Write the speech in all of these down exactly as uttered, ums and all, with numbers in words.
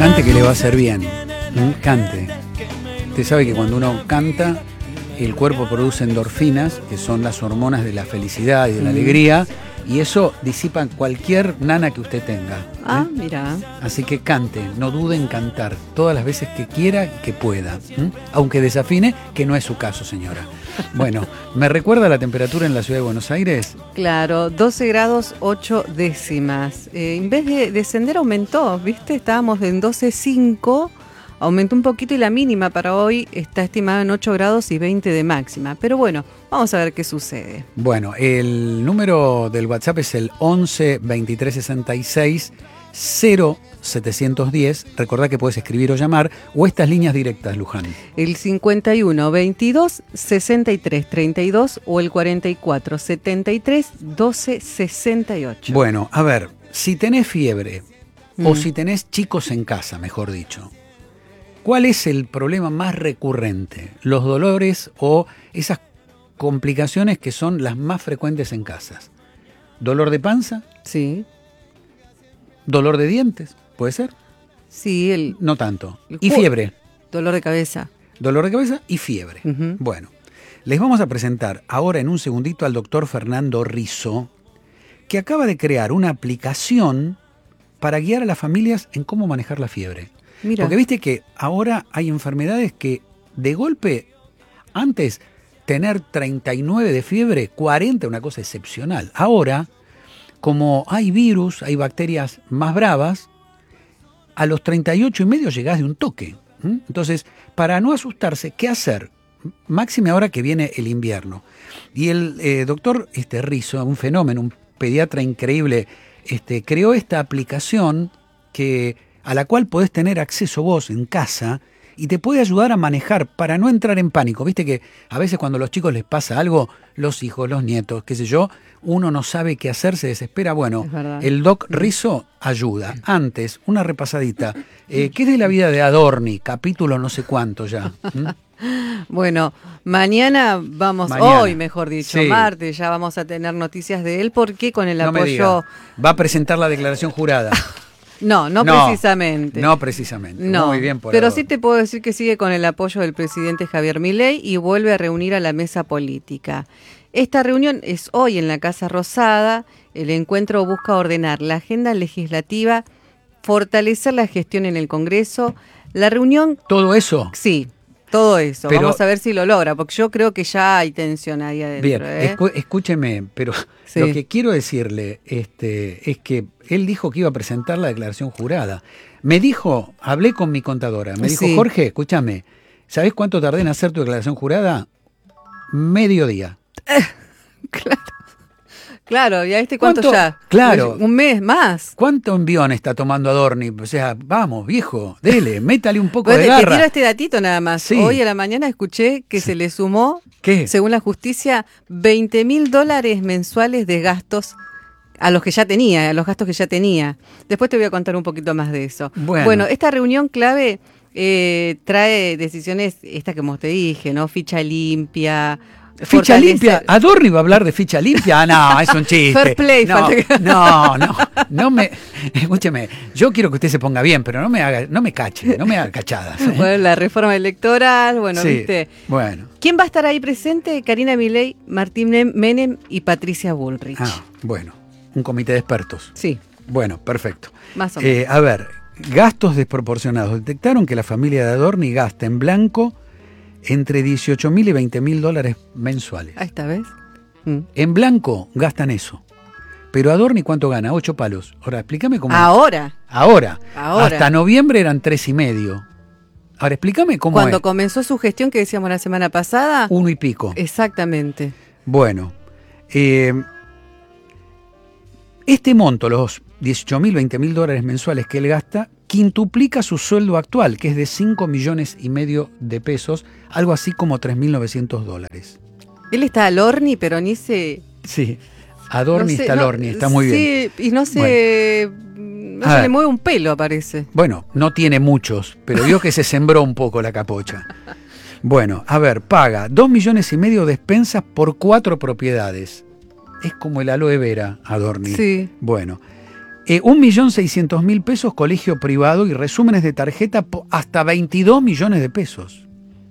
Cante que le va a hacer bien. ¿Mm? Cante. Usted sabe que cuando uno canta, el cuerpo produce endorfinas, que son las hormonas de la felicidad y de la mm. alegría, y eso disipa cualquier nana que usted tenga. ¿eh? Ah, mira. Así que cante, no dude en cantar todas las veces que quiera y que pueda. ¿Mm? Aunque desafine, que no es su caso, señora. Bueno, ¿me recuerda la temperatura en la ciudad de Buenos Aires? Claro, doce grados ocho décimas. Eh, en vez de descender aumentó, ¿viste? Estábamos en doce cinco, aumentó un poquito y la mínima para hoy está estimada en ocho grados y veinte de máxima. Pero bueno, vamos a ver qué sucede. Bueno, el número del WhatsApp es el once veintitrés sesenta y seis cero setecientos diez. Recordá que puedes escribir o llamar, o estas líneas directas, Luján. El cincuenta y uno veintidós sesenta y tres treinta y dos o el cuarenta y cuatro setenta y tres doce sesenta y ocho. Bueno, a ver, si tenés fiebre mm. o si tenés chicos en casa, mejor dicho, ¿cuál es el problema más recurrente? ¿Los dolores o esas complicaciones que son las más frecuentes en casas? ¿Dolor de panza? Sí. ¿Dolor de dientes? ¿Puede ser? Sí. El, no tanto. ¿Y fiebre? Dolor de cabeza. Dolor de cabeza y fiebre. Uh-huh. Bueno, les vamos a presentar ahora en un segundito al doctor Fernando Rizzo, que acaba de crear una aplicación para guiar a las familias en cómo manejar la fiebre. Mira. Porque viste que ahora hay enfermedades que de golpe, antes tener treinta y nueve de fiebre, cuarenta, una cosa excepcional. Ahora, como hay virus, hay bacterias más bravas, a los treinta y ocho y medio llegás de un toque. ¿Mm? Entonces, para no asustarse, ¿qué hacer? Máxime ahora que viene el invierno. Y el eh, doctor este, Rizzo, un fenómeno, un pediatra increíble, este, creó esta aplicación que, a la cual podés tener acceso vos en casa y te puede ayudar a manejar para no entrar en pánico. Viste que a veces cuando a los chicos les pasa algo, los hijos, los nietos, qué sé yo, uno no sabe qué hacer, se desespera. Bueno, el doc Rizzo ayuda. Antes, una repasadita. Eh, ¿Qué es de la vida de Adorni? Capítulo no sé cuánto ya. ¿Mm? Bueno, mañana vamos, mañana. hoy mejor dicho, sí. martes, ya vamos a tener noticias de él, porque con el no apoyo... Me diga. Va a presentar la declaración jurada. No, no, no precisamente. No precisamente. No, muy bien por pero Adorni. Sí te puedo decir que sigue con el apoyo del presidente Javier Milei y vuelve a reunir a la mesa política. Esta reunión es hoy en la Casa Rosada. El encuentro busca ordenar la agenda legislativa, fortalecer la gestión en el Congreso. La reunión... ¿Todo eso? Sí. Todo eso, pero, vamos a ver si lo logra, porque yo creo que ya hay tensión ahí adentro. Bien, ¿eh? escu- escúcheme, pero sí. Lo que quiero decirle este, es que él dijo que iba a presentar la declaración jurada. Me dijo, hablé con mi contadora, me dijo, sí. Jorge, escúchame, ¿sabés cuánto tardé en hacer tu declaración jurada? Mediodía. Eh, claro. Claro, ¿ya viste cuánto, cuánto ya? Claro. Un mes más. ¿Cuánto envión está tomando Adorni? O sea, vamos, viejo, dele, métale un poco bueno, de garra. Te tiro este datito nada más. Sí. Hoy a la mañana escuché que sí. se le sumó, ¿qué? Según la justicia, veinte mil dólares mensuales de gastos a los que ya tenía, a los gastos que ya tenía. Después te voy a contar un poquito más de eso. Bueno, bueno esta reunión clave eh, trae decisiones, esta que como te dije, ¿no? Ficha limpia... Ficha Fortaleza. limpia. ¿Adorni va a hablar de ficha limpia? Ah, no, es un chiste. Fair play. No, falta... no, no, no me... Escúcheme, yo quiero que usted se ponga bien, pero no me haga, no me cache, no me haga cachadas. ¿eh? Bueno, la reforma electoral, bueno, sí, viste. Bueno. ¿Quién va a estar ahí presente? Karina Milei, Martín Menem y Patricia Bullrich. Ah, bueno, un comité de expertos. Sí. Bueno, perfecto. Más o menos. Eh, a ver, gastos desproporcionados. Detectaron que la familia de Adorni gasta en blanco entre dieciocho mil y veinte mil dólares mensuales. Ah, esta vez. Mm. En blanco gastan eso. Pero Adorni, ¿cuánto gana? Ocho palos. Ahora, explícame cómo. Ahora. Ahora. Ahora. Hasta noviembre eran tres y medio. Ahora, explícame cómo Cuando es. comenzó su gestión, que decíamos la semana pasada. Uno y pico. Exactamente. Bueno. Eh, este monto, los dieciocho mil, veinte mil dólares mensuales que él gasta, quintuplica su sueldo actual, que es de cinco millones y medio de pesos, algo así como tres mil novecientos dólares. Él está al horni, pero ni se... Sí, Adorni no sé, está al no, horni, está muy bien. Sí, y no se... Bueno. No se le mueve un pelo, parece. Bueno, no tiene muchos, pero vio que se sembró un poco la capocha. Bueno, a ver, paga dos millones y medio de despensas por cuatro propiedades. Es como el aloe vera, Adorni. Sí. Bueno, Eh, un millón seiscientos mil pesos colegio privado y resúmenes de tarjeta hasta veintidós millones de pesos.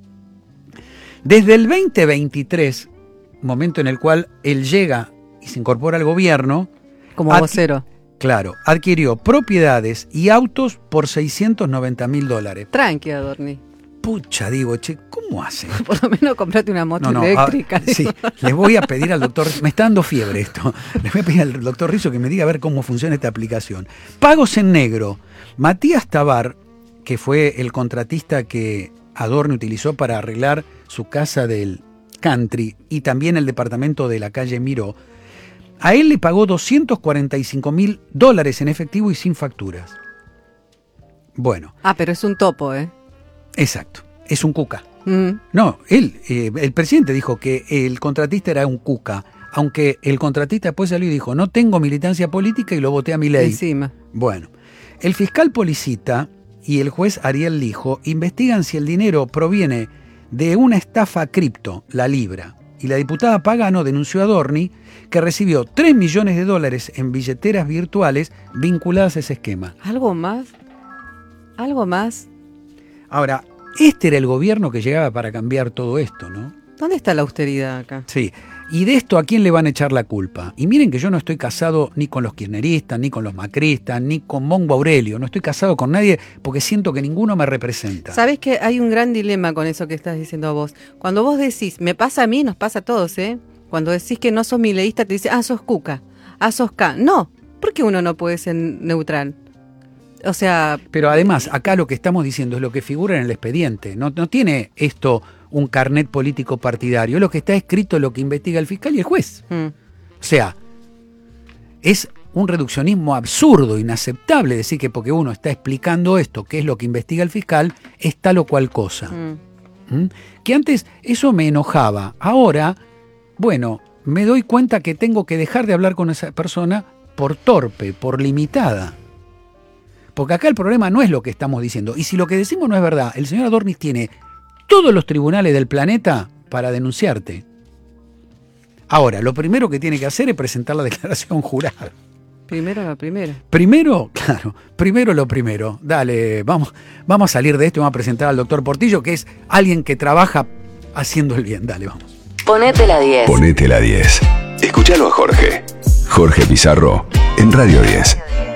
Desde el veinte veintitrés, momento en el cual él llega y se incorpora al gobierno. Como vocero. Claro, adquirió propiedades y autos por seiscientos noventa mil dólares. Tranqui, Adorni. Pucha, digo, che, ¿cómo hace? Por lo menos comprate una moto no, no, eléctrica. A, sí, les voy a pedir al doctor, me está dando fiebre esto, les voy a pedir al doctor Rizzo que me diga a ver cómo funciona esta aplicación. Pagos en negro. Matías Tabar, que fue el contratista que Adorni utilizó para arreglar su casa del Country y también el departamento de la calle Miró, a él le pagó doscientos cuarenta y cinco mil dólares en efectivo y sin facturas. Bueno. Ah, pero es un topo, ¿eh? Exacto, es un cuca. Mm. No, él, eh, el presidente dijo que el contratista era un cuca, aunque el contratista después salió y dijo, no tengo militancia política y lo voté a Milei. Encima. Bueno, el fiscal Policita y el juez Ariel Lijo investigan si el dinero proviene de una estafa cripto, la Libra, y la diputada Pagano denunció a Adorni que recibió tres millones de dólares en billeteras virtuales vinculadas a ese esquema. ¿Algo más? ¿Algo más? Ahora, este era el gobierno que llegaba para cambiar todo esto, ¿no? ¿Dónde está la austeridad acá? Sí, y de esto ¿a quién le van a echar la culpa? Y miren que yo no estoy casado ni con los kirchneristas, ni con los macristas, ni con Mongo Aurelio, no estoy casado con nadie porque siento que ninguno me representa. Sabés que hay un gran dilema con eso que estás diciendo vos. Cuando vos decís, me pasa a mí, nos pasa a todos, ¿eh? Cuando decís que no sos mileísta, te dice, ah, sos cuca, ah, sos K. No, ¿por qué uno no puede ser neutral? O sea... Pero además, acá lo que estamos diciendo es lo que figura en el expediente. No, no tiene esto un carnet político partidario. Es lo que está escrito, lo que investiga el fiscal y el juez. Mm. O sea, es un reduccionismo absurdo, inaceptable decir que porque uno está explicando esto, que es lo que investiga el fiscal, es tal o cual cosa. Mm. ¿Mm? Que antes eso me enojaba. Ahora, bueno, me doy cuenta que tengo que dejar de hablar con esa persona por torpe, por limitada. Porque acá el problema no es lo que estamos diciendo. Y si lo que decimos no es verdad, el señor Adorni tiene todos los tribunales del planeta para denunciarte. Ahora, lo primero que tiene que hacer es presentar la declaración jurada. Primero lo primero. Primero, claro, primero lo primero. Dale, vamos, vamos a salir de esto y vamos a presentar al doctor Portillo, que es alguien que trabaja haciendo el bien. Dale, vamos. Ponete la diez. Ponete la diez. Escúchalo a Jorge. Jorge Pizarro en Radio diez.